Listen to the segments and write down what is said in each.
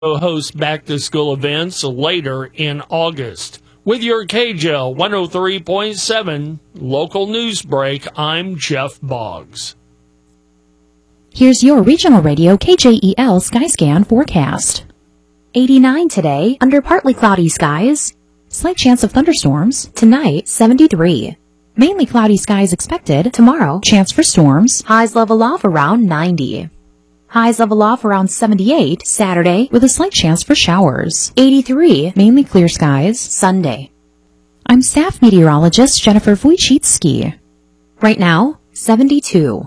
host back-to-school events later in August. With your KJL 103.7 local news break, I'm Jeff Boggs. Here's your regional radio KJEL Skyscan forecast. 89 today, under partly cloudy skies. Slight chance of thunderstorms. Tonight, 73. Mainly cloudy skies expected. Tomorrow, chance for storms. Highs level off around 90. Highs level off around 78 Saturday with a slight chance for showers. 83, mainly clear skies Sunday. I'm staff meteorologist Jennifer Wojcicki. Right now, 72.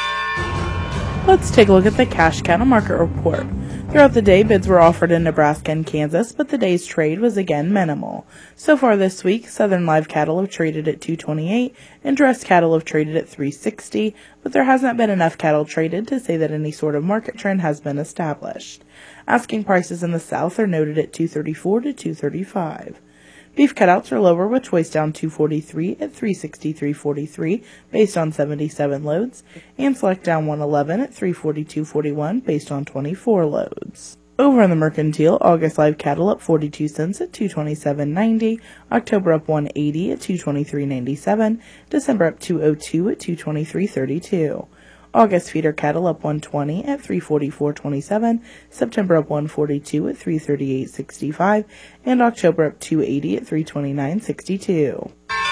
Let's take a look at the cash cattle market report. Throughout the day, bids were offered in Nebraska and Kansas, but the day's trade was again minimal. So far this week, southern live cattle have traded at $228 and dressed cattle have traded at $360, but there hasn't been enough cattle traded to say that any sort of market trend has been established. Asking prices in the south are noted at $234 to $235. Beef cutouts are lower, with choice down $243 at $363.43 based on 77 loads, and select down $111 at $342.41 based on 24 loads. Over on the mercantile, August live cattle up 42 cents at $227.90, October up $180 at $223.97, December up $202 at $223.32. August feeder cattle up $120 at $344.27, September up $142 at $338.65, and October up $280 at $329.62.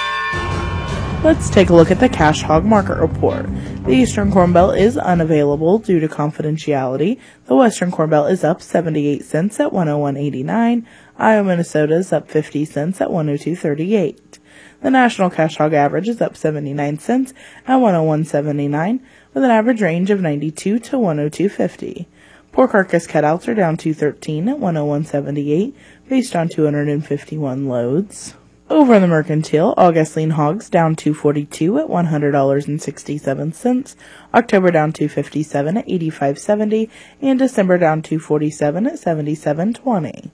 Let's take a look at the cash hog market report. The Eastern Corn Belt is unavailable due to confidentiality. The Western Corn Belt is up 78 cents at $101.89. Iowa, Minnesota is up 50 cents at $102.38. The national cash hog average is up 79 cents at $101.79, with an average range of 92 to 102.50. Pork carcass cutouts are down $213 at $101.78, based on 251 loads. Over in the mercantile, August lean hogs down $242 at $100.67, October down $257 at $85.70, and December down $247 at $77.20.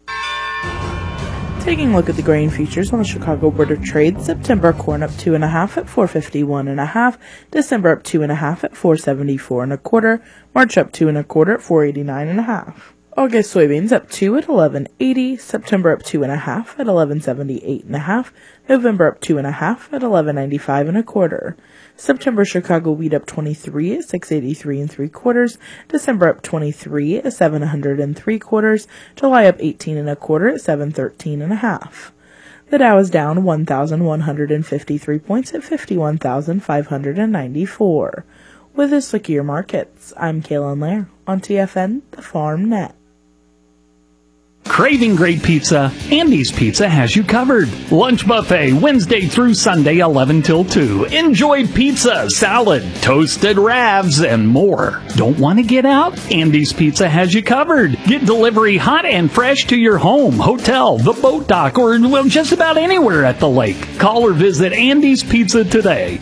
Taking a look at the grain futures on the Chicago Board of Trade, September corn up 2.5 at $451.50, December up 2.5 at $474.25, March up 2 1/4 at $489.50. August soybeans up 2 at $11.80, September up 2.5 at $11.78.50, November up 2.5 at $11.95.25. September Chicago wheat up 23 at $683 3/4, December up 23 at $700 3/4, July up 18 1/4 at $713.50. The Dow is down 1,153 points at 51,594. With this look at your markets, I'm Kaylin Lair on TFN, the Farm Net. Craving great pizza? Andy's Pizza has you covered. Lunch buffet Wednesday through Sunday 11 till 2. Enjoy pizza, salad, toasted ravs, and more. Don't want to get out? Andy's Pizza has you covered. Get delivery hot and fresh to your home, hotel, the boat dock, or just about anywhere at the lake. Call or visit Andy's Pizza today.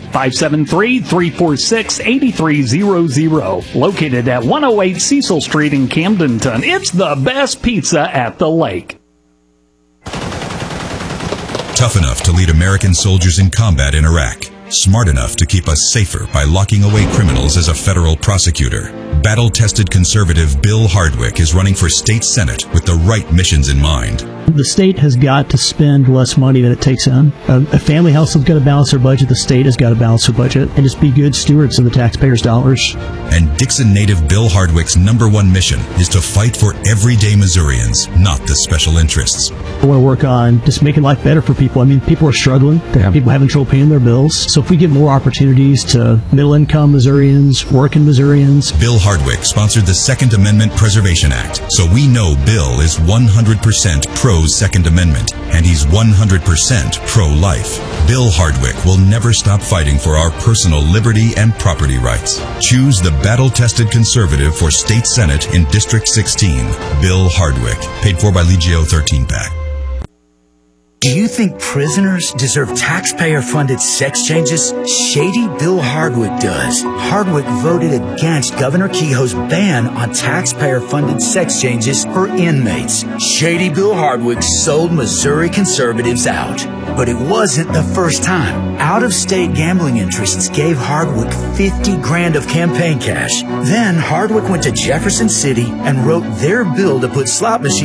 573-346-8300. Located at 108 Cecil Street in Camdenton. It's the best pizza at the lake. Tough enough to lead American soldiers in combat in Iraq. Smart enough to keep us safer by locking away criminals as a federal prosecutor. Battle-tested conservative Bill Hardwick is running for state senate with the right missions in mind. The state has got to spend less money than it takes in. A family household's got to balance their budget. The state has got to balance their budget and just be good stewards of the taxpayers' dollars. And Dixon native Bill Hardwick's #1 mission is to fight for everyday Missourians, not the special interests. I want to work on just making life better for people. I mean, people are struggling. People having trouble paying their bills. So if we give more opportunities to middle-income Missourians, working Missourians. Bill Hardwick sponsored the Second Amendment Preservation Act, so we know Bill is 100% pro-Second Amendment, and he's 100% pro-life. Bill Hardwick will never stop fighting for our personal liberty and property rights. Choose the battle-tested conservative for State Senate in District 16, Bill Hardwick. Paid for by Legio 13 PAC. Do you think prisoners deserve taxpayer-funded sex changes? Shady Bill Hardwick does. Hardwick voted against Governor Kehoe's ban on taxpayer-funded sex changes for inmates. Shady Bill Hardwick sold Missouri conservatives out. But it wasn't the first time. Out-of-state gambling interests gave Hardwick $50,000 of campaign cash. Then Hardwick went to Jefferson City and wrote their bill to put slot machines